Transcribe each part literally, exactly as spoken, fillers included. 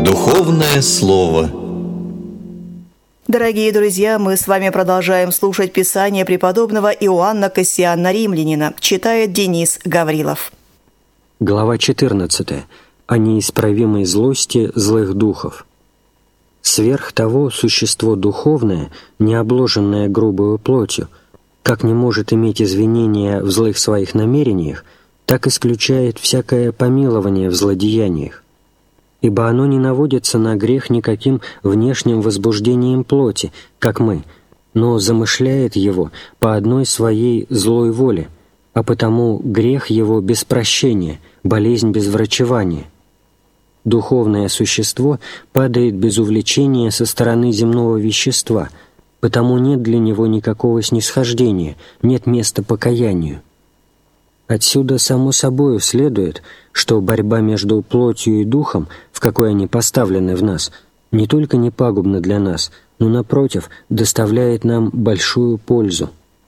Духовное слово. Дорогие друзья, мы с вами продолжаем слушать Писание преподобного Иоанна Кассиана Римлянина. Читает Денис Гаврилов. Глава четырнадцатая. О неисправимой злости злых духов. Сверх того, существо духовное, не обложенное грубою плотью, как не может иметь извинения в злых своих намерениях, так исключает всякое помилование в злодеяниях. Ибо оно не наводится на грех никаким внешним возбуждением плоти, как мы, но замышляет его по одной своей злой воле, а потому грех его без прощения, болезнь без врачевания. Духовное существо падает без увлечения со стороны земного вещества, потому нет для него никакого снисхождения, нет места покаянию. Отсюда само собою следует, что борьба между плотью и духом, в какой они поставлены в нас, не только не пагубна для нас, но, напротив, доставляет нам большую пользу.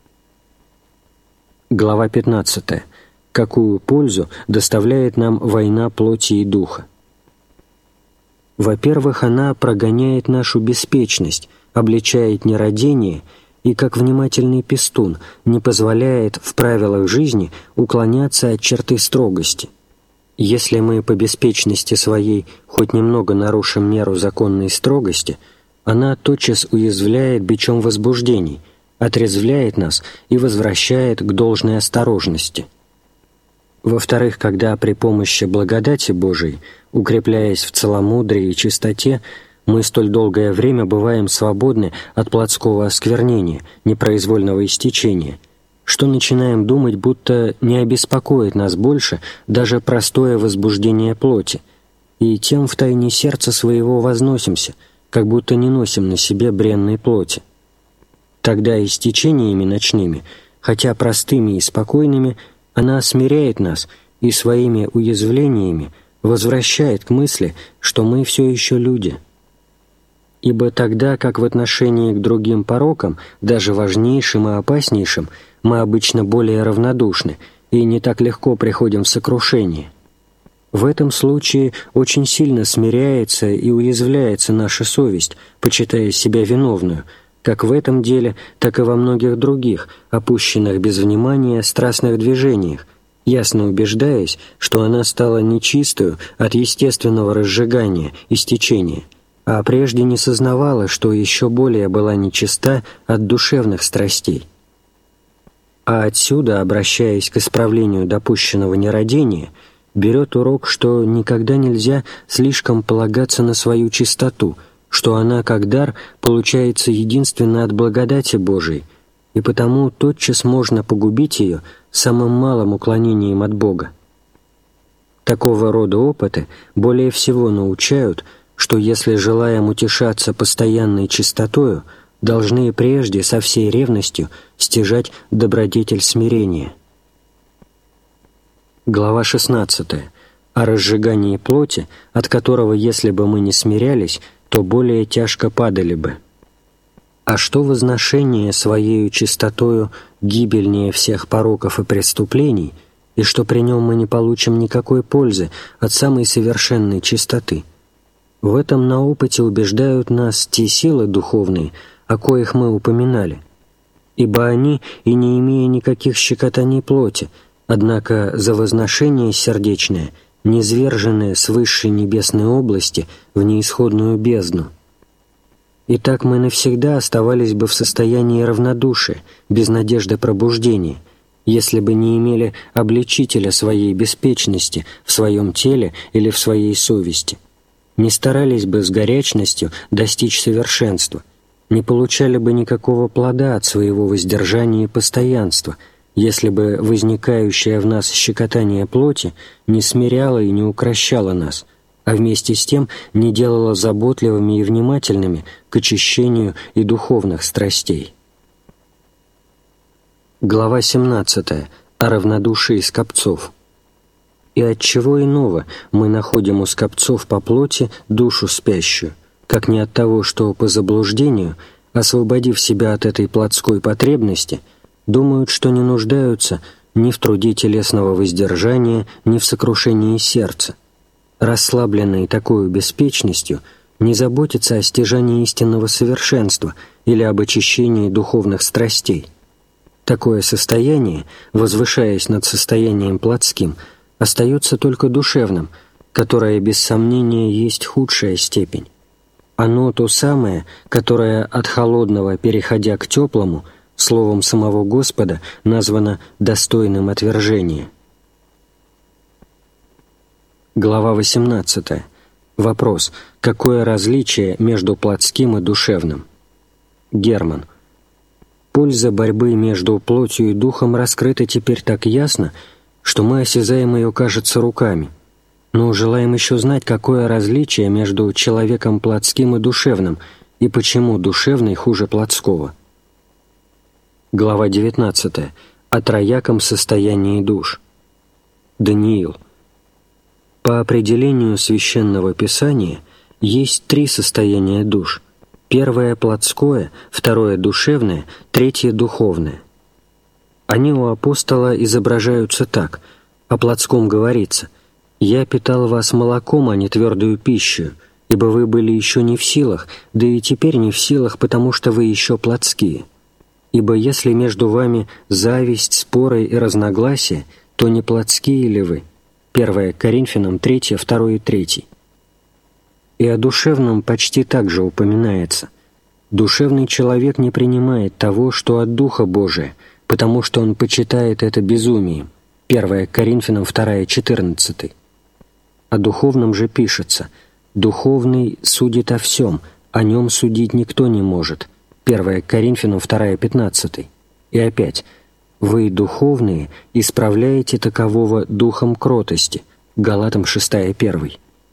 Глава пятнадцатая. Какую пользу доставляет нам война плоти и духа? Во-первых, она прогоняет нашу беспечность, обличает нерадение и, как внимательный пестун, не позволяет в правилах жизни уклоняться от черты строгости. Если мы по беспечности своей хоть немного нарушим меру законной строгости, она тотчас уязвляет бичом возбуждений, отрезвляет нас и возвращает к должной осторожности. Во-вторых, когда при помощи благодати Божией, укрепляясь в целомудрии и чистоте, мы столь долгое время бываем свободны от плотского осквернения, непроизвольного истечения, что начинаем думать, будто не обеспокоит нас больше даже простое возбуждение плоти, и тем втайне сердца своего возносимся, как будто не носим на себе бренной плоти. Тогда истечениями ночными, хотя простыми и спокойными, она смиряет нас и своими уязвлениями возвращает к мысли, что мы все еще люди. Ибо тогда, как в отношении к другим порокам, даже важнейшим и опаснейшим, мы обычно более равнодушны и не так легко приходим в сокрушение, в этом случае очень сильно смиряется и уязвляется наша совесть, почитая себя виновную, как в этом деле, так и во многих других, опущенных без внимания страстных движениях, ясно убеждаясь, что она стала нечистою от естественного разжигания, истечения, а прежде не сознавала, что еще более была нечиста от душевных страстей. А отсюда, обращаясь к исправлению допущенного нерадения, берет урок, что никогда нельзя слишком полагаться на свою чистоту, что она, как дар, получается единственно от благодати Божией, и потому тотчас можно погубить ее самым малым уклонением от Бога. Такого рода опыты более всего научают, что если желаем утешаться постоянной чистотою, должны прежде со всей ревностью стяжать добродетель смирения. Глава шестнадцатая. О разжигании плоти, от которого, если бы мы не смирялись, то более тяжко падали бы. А что возношение своею чистотою гибельнее всех пороков и преступлений, и что при нем мы не получим никакой пользы от самой совершенной чистоты? В этом на опыте убеждают нас те силы духовные, о коих мы упоминали, ибо они, и не имея никаких щекотаний плоти, однако за возношение сердечное, низверженное с высшей небесной области в неисходную бездну. Итак, мы навсегда оставались бы в состоянии равнодушия, без надежды пробуждения, если бы не имели обличителя своей беспечности в своем теле или в своей совести, не старались бы с горячностью достичь совершенства, не получали бы никакого плода от своего воздержания и постоянства, если бы возникающее в нас щекотание плоти не смиряло и не укрощало нас, а вместе с тем не делало заботливыми и внимательными к очищению и духовных страстей. Глава семнадцатая. О равнодушии скопцов. И от чего иного мы находим у скопцов по плоти душу спящую, как не от того, что по заблуждению, освободив себя от этой плотской потребности, думают, что не нуждаются ни в труде телесного воздержания, ни в сокрушении сердца, расслабленный такой беспечностью, не заботится о стяжании истинного совершенства или об очищении духовных страстей. Такое состояние, возвышаясь над состоянием плотским, остается только душевным, которое без сомнения есть худшая степень. Оно то самое, которое от холодного, переходя к теплому, словом самого Господа, названо достойным отвержения. Глава восемнадцатая. Вопрос: какое различие между плотским и душевным? Герман. Польза борьбы между плотью и духом раскрыта теперь так ясно, что мы осязаем ее, кажется, руками. Но желаем еще знать, какое различие между человеком плотским и душевным, и почему душевный хуже плотского. Глава девятнадцатая. О трояком состоянии душ. Даниил. По определению Священного Писания есть три состояния душ. Первое – плотское, второе – душевное, третье – духовное. Они у апостола изображаются так. О плотском говорится: «Я питал вас молоком, а не твердую пищу, ибо вы были еще не в силах, да и теперь не в силах, потому что вы еще плотские. Ибо если между вами зависть, споры и разногласия, то не плотские ли вы?» первое Коринфянам три, два и три. И о душевном почти так же упоминается. Душевный человек не принимает того, что от Духа Божия, потому что он почитает это безумием. первое Коринфянам два, четырнадцать. О духовном же пишется: «Духовный судит о всем, о нем судить никто не может». первое Коринфянам два, пятнадцать. И опять: «Вы, духовные, исправляете такового духом кротости». Галатам шесть, один.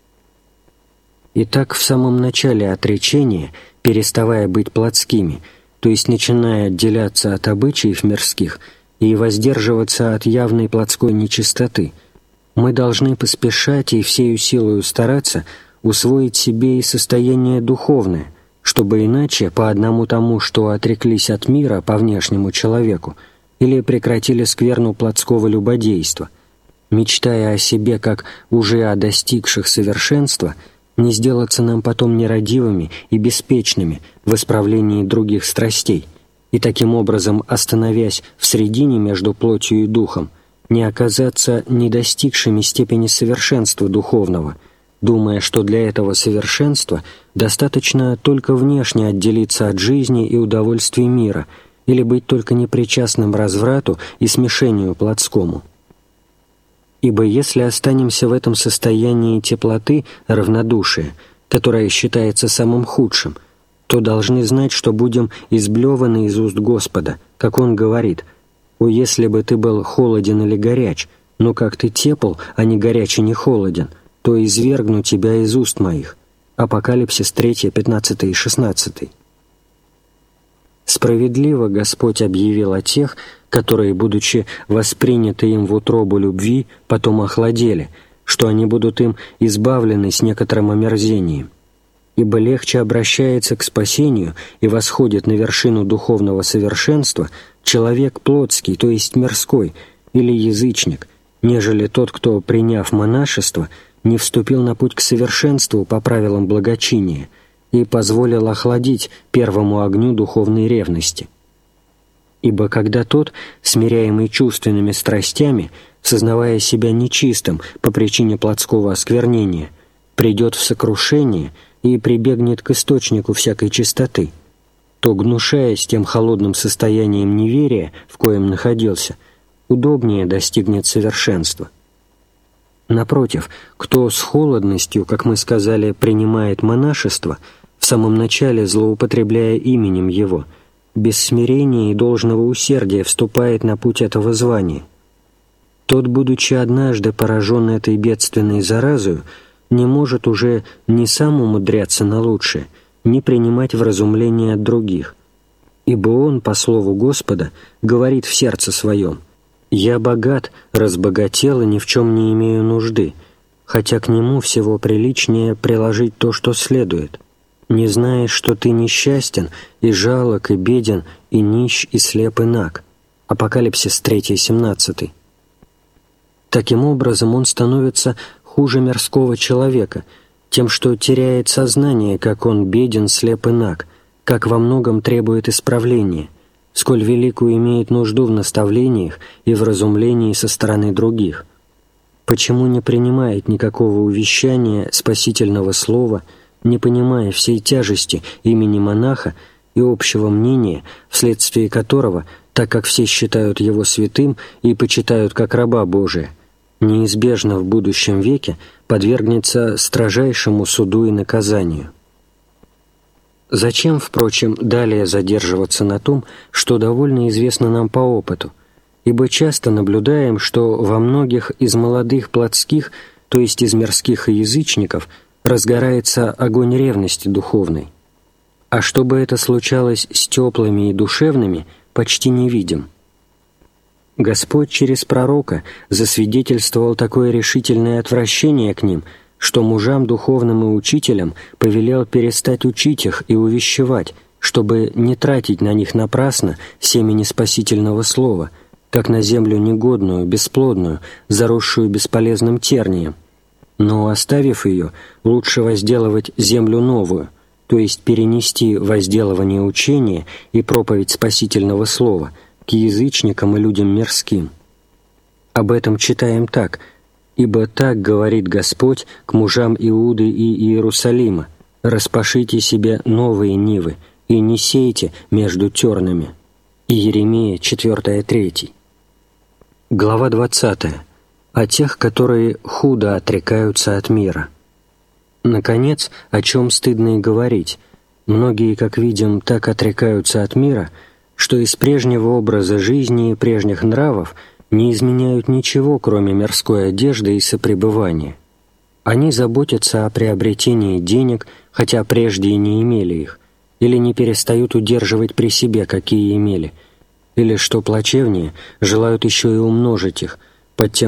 Итак, в самом начале отречения, переставая быть плотскими, то есть начиная отделяться от обычаев мирских и воздерживаться от явной плотской нечистоты, мы должны поспешать и всею силою стараться усвоить себе и состояние духовное, чтобы иначе, по одному тому, что отреклись от мира по внешнему человеку, или прекратили скверну плотского любодейства, мечтая о себе как уже о достигших совершенства, не сделаться нам потом нерадивыми и беспечными в исправлении других страстей, и таким образом, остановясь в средине между плотью и духом, не оказаться не достигшими степени совершенства духовного, думая, что для этого совершенства достаточно только внешне отделиться от жизни и удовольствий мира или быть только непричастным разврату и смешению плотскому. Ибо если останемся в этом состоянии теплоты, равнодушия, которое считается самым худшим, то должны знать, что будем изблеваны из уст Господа, как Он говорит: «О, если бы ты был холоден или горяч, но как ты тепл, а не горяч и не холоден, то извергну тебя из уст моих». Апокалипсис три, пятнадцать и шестнадцать. Справедливо Господь объявил о тех, которые, будучи восприняты им в утробу любви, потом охладели, что они будут им избавлены с некоторым омерзением. Ибо легче обращается к спасению и восходит на вершину духовного совершенства человек плотский, то есть мирской, или язычник, нежели тот, кто, приняв монашество, не вступил на путь к совершенству по правилам благочиния и позволил охладить первому огню духовной ревности. Ибо когда тот, смиряемый чувственными страстями, сознавая себя нечистым по причине плотского осквернения, придет в сокрушение и прибегнет к источнику всякой чистоты, то, гнушаясь тем холодным состоянием неверия, в коем находился, удобнее достигнет совершенства. Напротив, кто с холодностью, как мы сказали, принимает монашество, в самом начале злоупотребляя именем его, без смирения и должного усердия вступает на путь этого звания. Тот, будучи однажды поражен этой бедственной заразою, не может уже ни сам умудряться на лучшее, ни принимать вразумление от других. Ибо он, по слову Господа, говорит в сердце своем: «Я богат, разбогател и ни в чем не имею нужды, хотя к нему всего приличнее приложить то, что следует. Не знаешь, что ты несчастен, и жалок, и беден, и нищ, и слеп, и наг». Апокалипсис три, семнадцать. Таким образом, он становится хуже мирского человека, тем, что теряет сознание, как он беден, слеп и наг, как во многом требует исправления, сколь великую имеет нужду в наставлениях и в разумлении со стороны других, почему не принимает никакого увещания спасительного слова, не понимая всей тяжести имени монаха и общего мнения, вследствие которого, так как все считают его святым и почитают как раба Божия, неизбежно в будущем веке подвергнется строжайшему суду и наказанию. Зачем, впрочем, далее задерживаться на том, что довольно известно нам по опыту, ибо часто наблюдаем, что во многих из молодых плотских, то есть из мирских и язычников, разгорается огонь ревности духовной. А чтобы это случалось с теплыми и душевными, почти не видим. Господь через пророка засвидетельствовал такое решительное отвращение к ним, что мужам духовным и учителям повелел перестать учить их и увещевать, чтобы не тратить на них напрасно семени спасительного слова, как на землю негодную, бесплодную, заросшую бесполезным тернием, но, оставив ее, лучше возделывать землю новую, то есть перенести возделывание учения и проповедь спасительного слова к язычникам и людям мирским. Об этом читаем так: «Ибо так говорит Господь к мужам Иуды и Иерусалима: распашите себе новые нивы и не сейте между тернами». Иеремия четыре три. Глава двадцатая. О тех, которые худо отрекаются от мира. Наконец, о чем стыдно и говорить, многие, как видим, так отрекаются от мира, что из прежнего образа жизни и прежних нравов не изменяют ничего, кроме мирской одежды и сопребывания. Они заботятся о приобретении денег, хотя прежде и не имели их, или не перестают удерживать при себе, какие имели, или, что плачевнее, желают еще и умножить их, под тем